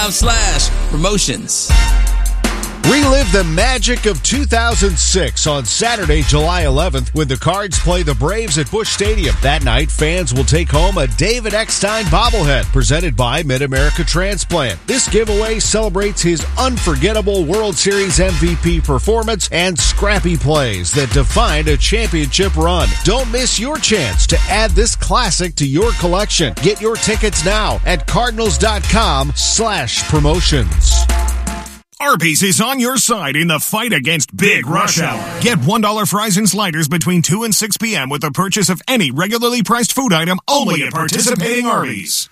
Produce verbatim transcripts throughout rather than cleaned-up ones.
slash promotions. Relive the magic of two thousand six on Saturday, July eleventh, when the Cards play the Braves at Busch Stadium. That night, fans will take home a David Eckstein bobblehead presented by Mid-America Transplant. This giveaway celebrates his unforgettable World Series M V P performance and scrappy plays that defined a championship run. Don't miss your chance to add this classic to your collection. Get your tickets now at cardinals.com slash promotions. Arby's is on your side in the fight against Big Rush Hour. Get one dollar fries and sliders between two and six p.m. with the purchase of any regularly priced food item only at participating Arby's.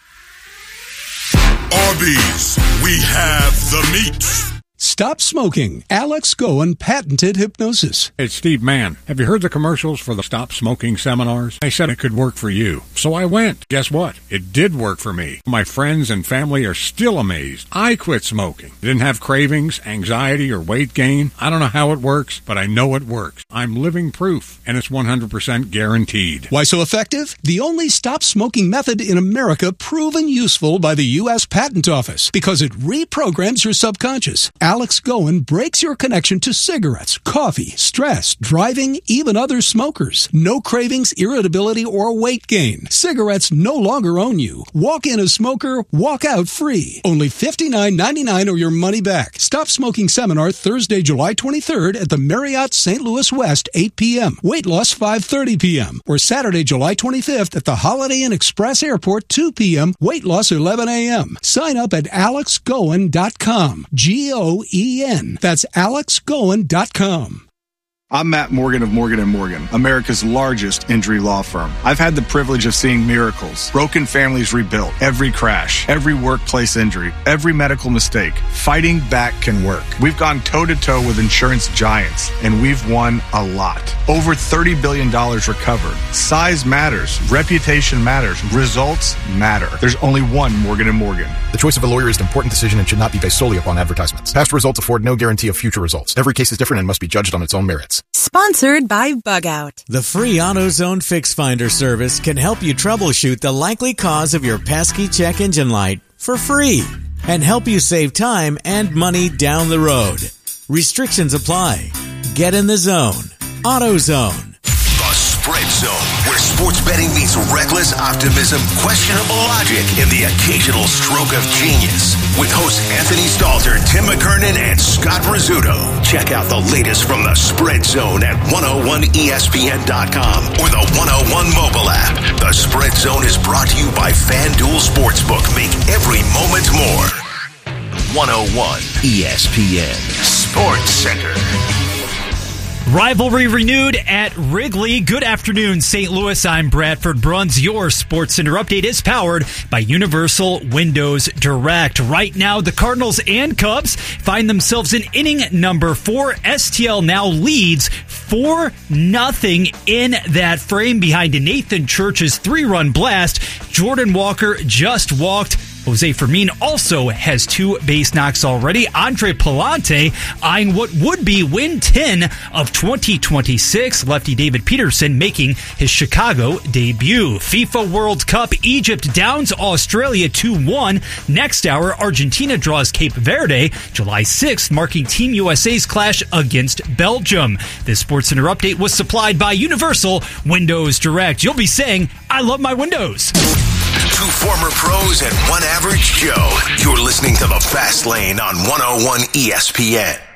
Arby's, we have the meat. Stop smoking. Alex Goen patented hypnosis. It's Steve Mann. Have you heard the commercials for the Stop Smoking seminars? They said it could work for you. So I went. Guess what? It did work for me. My friends and family are still amazed. I quit smoking. Didn't have cravings, anxiety, or weight gain. I don't know how it works, but I know it works. I'm living proof, and it's one hundred percent guaranteed. Why so effective? The only stop smoking method in America proven useful by the U S Patent Office because it reprograms your subconscious. Alex Goen breaks your connection to cigarettes, coffee, stress, driving, even other smokers. No cravings, irritability, or weight gain. Cigarettes no longer own you. Walk in a smoker, walk out free. Only fifty-nine ninety-nine or your money back. Stop Smoking Seminar Thursday, July twenty-third at the Marriott Saint Louis West, eight p.m. Weight loss, five thirty p.m. Or Saturday, July twenty-fifth at the Holiday Inn Express Airport, two p.m. Weight loss, eleven a.m. Sign up at alex goen dot com. G O E N. That's alex goen dot com. I'm Matt Morgan of Morgan and Morgan, America's largest injury law firm. I've had the privilege of seeing miracles, broken families rebuilt, every crash, every workplace injury, every medical mistake. Fighting back can work. We've gone toe-to-toe with insurance giants, and we've won a lot. Over thirty billion dollars recovered. Size matters. Reputation matters. Results matter. There's only one Morgan and Morgan. The choice of a lawyer is an important decision and should not be based solely upon advertisements. Past results afford no guarantee of future results. Every case is different and must be judged on its own merits. Sponsored by Bug Out. The free AutoZone Fix Finder service can help you troubleshoot the likely cause of your pesky check engine light for free and help you save time and money down the road. Restrictions apply. Get in the zone. AutoZone. The Spread Zone, where sports betting meets reckless optimism, questionable logic, and the occasional stroke of genius. With hosts Anthony Stalter, Tim McKernan, and Scott Rizzuto. Check out the latest from the Spread Zone at one oh one E S P N dot com or the one oh one mobile app. The Spread Zone is brought to you by FanDuel Sportsbook. Make every moment more. one oh one E S P N Sports Center. Rivalry renewed at Wrigley. Good afternoon, Saint Louis. I'm Bradford Bruns. Your Sports Center update is powered by Universal Windows Direct. Right now, the Cardinals and Cubs find themselves in inning number four. S T L now leads four nothing in that frame behind Nathan Church's three-run blast. Jordan Walker just walked. Jose Fermin also has two base knocks already. Andre Palante eyeing what would be win ten of twenty twenty-six. Lefty David Peterson making his Chicago debut. FIFA World Cup, Egypt downs Australia two one. Next hour, Argentina draws Cape Verde. July sixth, marking Team U S A's clash against Belgium. This SportsCenter update was supplied by Universal Windows Direct. You'll be saying, I love my windows. Two former pros and one average Joe. You're listening to The Fast Lane on one oh one E S P N.